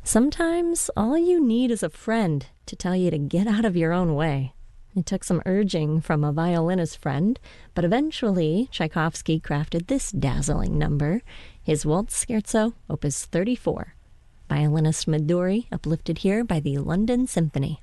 Sometimes all you need is a friend to tell you to get out of your own way. It took some urging from a violinist friend, but eventually Tchaikovsky crafted this dazzling number, his Waltz Scherzo, Opus 34. Violinist Midori, uplifted here by the London Symphony.